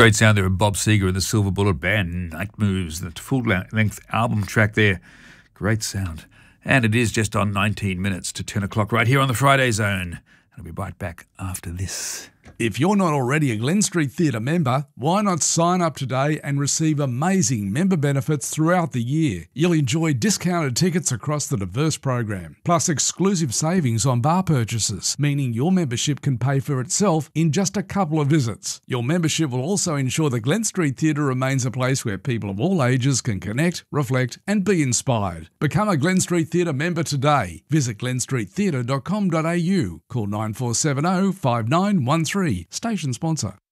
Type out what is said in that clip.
Great sound there of Bob Seger and the Silver Bullet Band, Night Moves, the full-length album track there. Great sound. And it is just on 19 minutes to 10 o'clock right here on the Friday Zone. I'll be right back after this. If you're not already a Glen Street Theatre member, why not sign up today and receive amazing member benefits throughout the year? You'll enjoy discounted tickets across the diverse program, plus exclusive savings on bar purchases, meaning your membership can pay for itself in just a couple of visits. Your membership will also ensure the Glen Street Theatre remains a place where people of all ages can connect, reflect and be inspired. Become a Glen Street Theatre member today. Visit glenstreettheatre.com.au. Call 9470 5913. Station sponsor.